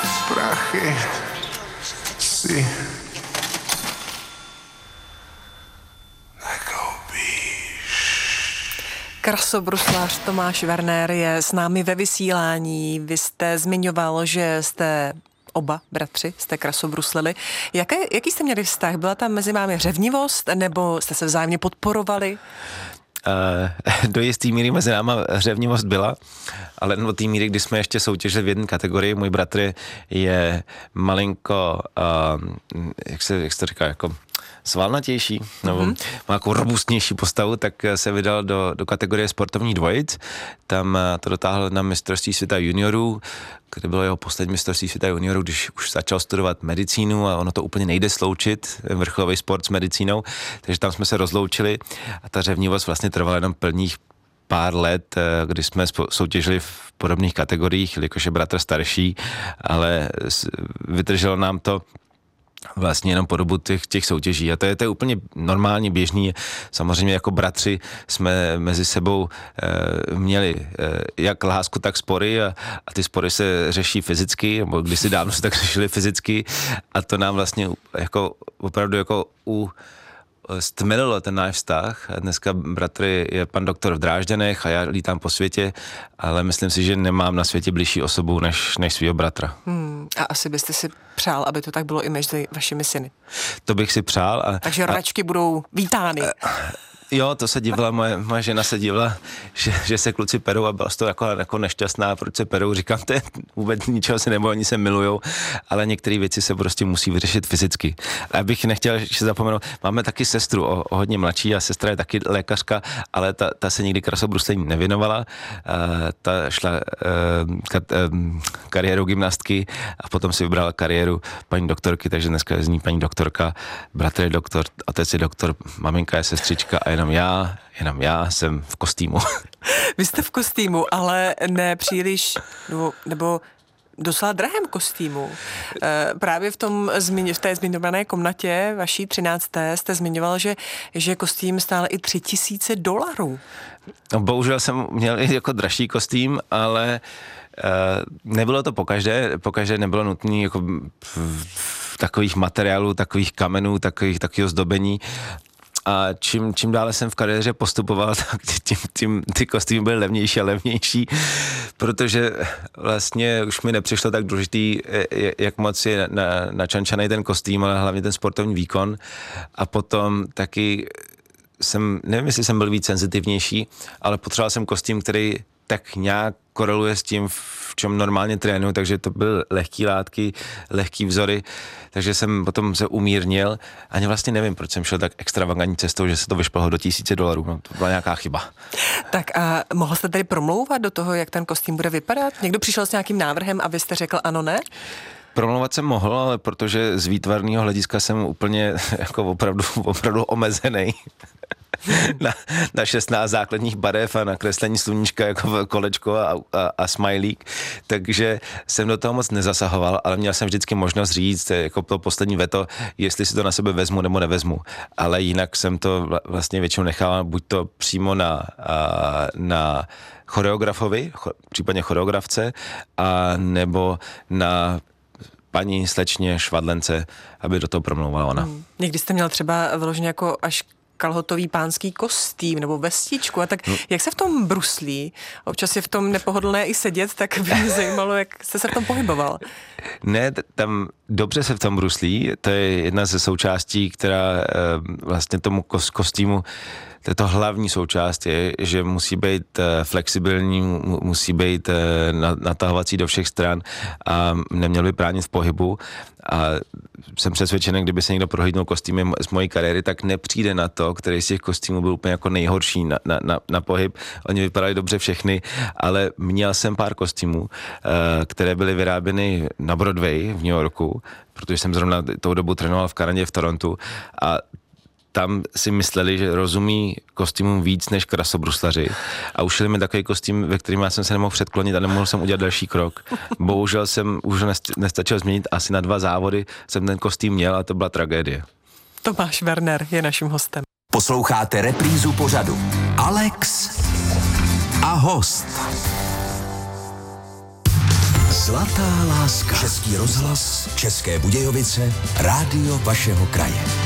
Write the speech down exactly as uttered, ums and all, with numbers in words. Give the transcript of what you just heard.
Prachy si Krasobruslář Tomáš Werner je s námi ve vysílání. Vy jste zmiňoval, že jste oba bratři, jste krasobruslili. Jaké, jaký jste měli vztah? Byla tam mezi vámi řevnivost, nebo jste se vzájemně podporovali? Uh, do jistý míry mezi náma řevnivost byla, ale do té míry, kdy jsme ještě soutěžili v jedné kategorii, můj bratr je malinko, uh, jak se, jak se to říká, jako svalnatější, nebo mm-hmm. má jako robustnější postavu, tak se vydal do, do kategorie sportovních dvojic. Tam to dotáhl na mistrovství světa juniorů, kde bylo jeho poslední mistrovství světa juniorů, když už začal studovat medicínu a ono to úplně nejde sloučit, vrcholový sport s medicínou, takže tam jsme se rozloučili a ta řevnivost vlastně trvala jenom plných pár let, kdy jsme soutěžili v podobných kategoriích, jakože bratr starší, ale vydrželo nám to vlastně jenom po dobu těch, těch soutěží. A to je, to je úplně normálně běžný. Samozřejmě jako bratři jsme mezi sebou e, měli e, jak lásku, tak spory a, a ty spory se řeší fyzicky, nebo kdysi dávno se tak řešili fyzicky a to nám vlastně jako opravdu jako u stmelilo ten náš vztah. Dneska bratr je pan doktor v Drážďanech a já lítám po světě, ale myslím si, že nemám na světě blížší osobu než, než svýho bratra. Hmm, a asi byste si přál, aby to tak bylo i mezi vašimi syny. To bych si přál. A, Takže rodačky a, budou vítány. A, Jo, to se divila, moje, moje žena se divila, že, že se kluci perou a byla z toho jako, jako nešťastná, proč se perou. Říkám, to je vůbec ničeho se nebo oni se milujou, ale některé věci se prostě musí vyřešit fyzicky. A já bych nechtěl ještě zapomenout, máme taky sestru, o, o hodně mladší a sestra je taky lékařka, ale ta, ta se nikdy krasobruslení nevěnovala. Uh, ta šla uh, kat, uh, kariéru gymnastky a potom si vybrala kariéru paní doktorky, takže dneska je z ní paní doktorka, bratr je doktor, otec je doktor, maminka je sestřička a jenom já, jenom já jsem v kostýmu. Vy jste v kostýmu, ale ne příliš, nebo, nebo docela drahém kostýmu. E, právě v, tom, v té zmiňované komnatě vaší třinácté jste zmiňoval, že, že kostým stál i tři tisíce dolarů. No, bohužel jsem měl i jako dražší kostým, ale e, nebylo to pokaždé, pokaždé nebylo nutné jako takových materiálů, takových kamenů, takových, takového zdobení. A čím, čím dále jsem v kariéře postupoval, tak tím, tím ty kostýmy byly levnější a levnější, protože vlastně už mi nepřišlo tak důležitý, jak moc je na, načančaný ten kostým, ale hlavně ten sportovní výkon. A potom taky jsem, nevím, jestli jsem byl víc senzitivnější, ale potřeboval jsem kostým, který tak nějak koreluje s tím, v čem normálně trénuju, takže to byly lehký látky, lehký vzory, takže jsem potom se umírnil. Ani vlastně nevím, proč jsem šel tak extravagantní cestou, že se to vyšplhlo do tisíce dolarů. No, to byla nějaká chyba. Tak a mohl jste tady promlouvat do toho, jak ten kostým bude vypadat? Někdo přišel s nějakým návrhem a vy jste řekl ano, ne? Promlouvat jsem mohl, ale protože z výtvarného hlediska jsem úplně jako opravdu, opravdu omezený. na, na šestnáct základních barev a na kreslení sluníčka jako kolečko a, a, a smajlík, takže jsem do toho moc nezasahoval, ale měl jsem vždycky možnost říct, jako to poslední veto, jestli si to na sebe vezmu nebo nevezmu, ale jinak jsem to vlastně většinou nechal buď to přímo na, na choreografovi, případně choreografce, a nebo na paní slečně švadlence, aby do toho promlouvala ona. Hmm. Někdy jste měl třeba vyloženě jako až kalhotový pánský kostým nebo vestičku a tak. Hmm. Jak se v tom bruslí? Občas je v tom nepohodlné i sedět, tak by mě zajímalo, jak jste se v tom pohyboval. Ne, tam dobře se v tom bruslí. To je jedna ze součástí, která vlastně tomu kostýmu, to hlavní součást je, že musí být flexibilní, musí být natahovací do všech stran a neměl by bránit v pohybu. A jsem přesvědčený, kdyby se někdo prohlídnul kostýmy z mojí kariéry, tak nepřijde na to, který z těch kostýmů byl úplně jako nejhorší na, na, na, na pohyb. Oni vypadaly dobře všechny, ale měl jsem pár kostýmů, které byly vyráběny na Broadway v New Yorku, protože jsem zrovna tou dobu trénoval v Kanadě v Torontu a tam si mysleli, že rozumí kostýmům víc než krasobruslaři a ušili mi takový kostým, ve kterým já jsem se nemohl předklonit a nemohl jsem udělat další krok. Bohužel jsem už nestačil změnit, asi na dva závody jsem ten kostým měl a to byla tragédie. Tomáš Werner je naším hostem. Posloucháte reprízu pořadu Alex a host. Zlatá láska. Český rozhlas, České Budějovice, rádio vašeho kraje.